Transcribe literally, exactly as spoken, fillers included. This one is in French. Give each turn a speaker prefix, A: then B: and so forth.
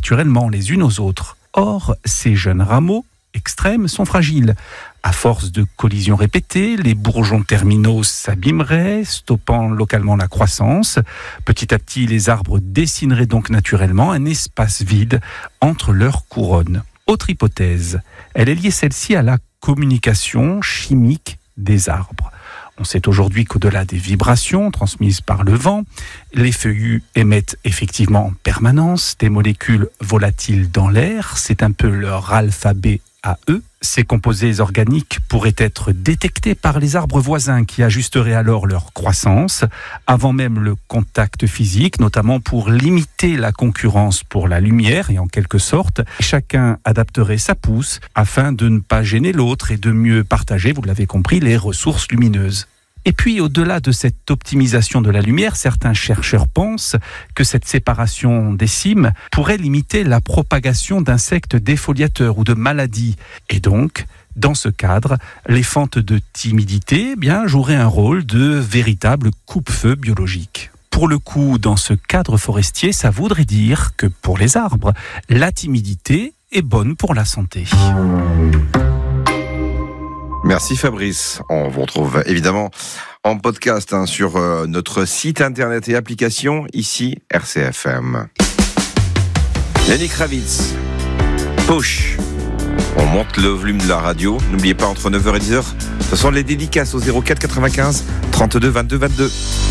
A: naturellement les unes aux autres. Or, ces jeunes rameaux extrêmes sont fragiles. À force de collisions répétées, les bourgeons terminaux s'abîmeraient, stoppant localement la croissance. Petit à petit, les arbres dessineraient donc naturellement un espace vide entre leurs couronnes. Autre hypothèse, elle est liée celle-ci à la communication chimique des arbres. On sait aujourd'hui qu'au-delà des vibrations transmises par le vent, les feuillus émettent effectivement en permanence des molécules volatiles dans l'air. C'est un peu leur alphabet à eux. Ces composés organiques pourraient être détectés par les arbres voisins qui ajusteraient alors leur croissance avant même le contact physique, notamment pour limiter la concurrence pour la lumière et en quelque sorte, chacun adapterait sa pousse afin de ne pas gêner l'autre et de mieux partager, vous l'avez compris, les ressources lumineuses. Et puis, au-delà de cette optimisation de la lumière, certains chercheurs pensent que cette séparation des cimes pourrait limiter la propagation d'insectes défoliateurs ou de maladies. Et donc, dans ce cadre, les fentes de timidité eh bien, joueraient un rôle de véritable coupe-feu biologique. Pour le coup, dans ce cadre forestier, ça voudrait dire que pour les arbres, la timidité est bonne pour la santé.
B: Merci Fabrice. On vous retrouve évidemment en podcast hein, sur euh, notre site internet et application, ici R C F M. Lenny Kravitz, Push. On monte le volume de la radio. N'oubliez pas, entre neuf heures et dix heures, ce sont les dédicaces au zéro quatre quatre-vingt-quinze trente-deux vingt-deux vingt-deux.